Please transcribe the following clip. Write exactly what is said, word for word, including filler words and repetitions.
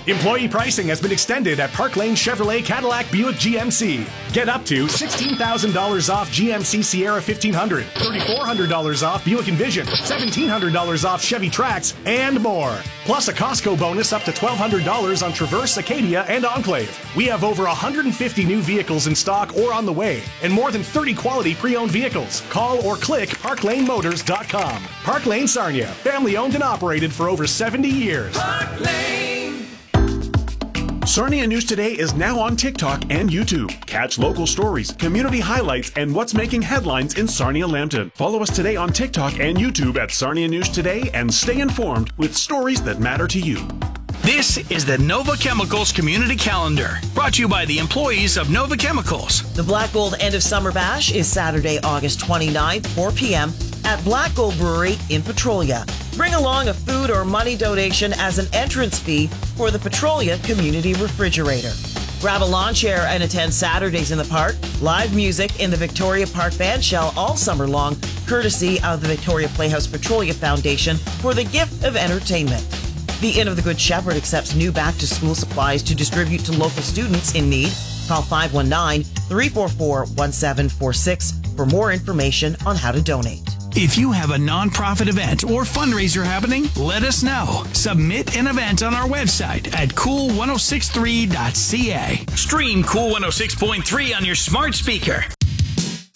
Employee pricing has been extended at Park Lane Chevrolet Cadillac Buick G M C. Get up to sixteen thousand dollars off G M C Sierra fifteen hundred, three thousand four hundred dollars off Buick Envision, seventeen hundred dollars off Chevy Trax, and more. Plus a Costco bonus up to twelve hundred dollars on Traverse, Acadia, and Enclave. We have over one hundred fifty new vehicles in stock or on the way, and more than thirty quality pre-owned vehicles. Call or click park lane motors dot com. Park Lane Sarnia, family owned and operated for over seventy years. Park Lane. Sarnia News Today is now on TikTok and YouTube. Catch local stories, community highlights, and what's making headlines in Sarnia-Lambton. Follow us today on TikTok and YouTube at Sarnia News Today and stay informed with stories that matter to you. This is the Nova Chemicals Community Calendar, brought to you by the employees of Nova Chemicals. The Black Gold End of Summer Bash is Saturday, August twenty-ninth, four p.m. at Black Gold Brewery in Petrolia. Bring along a food or money donation as an entrance fee for the Petrolia Community Refrigerator. Grab a lawn chair and attend Saturdays in the Park. Live music in the Victoria Park Bandshell all summer long, courtesy of the Victoria Playhouse Petrolia Foundation for the gift of entertainment. The Inn of the Good Shepherd accepts new back-to-school supplies to distribute to local students in need. Call five one nine, three four four, one seven four six for more information on how to donate. If you have a nonprofit event or fundraiser happening, let us know. Submit an event on our website at cool ten sixty-three dot c a. Stream Cool one oh six point three on your smart speaker.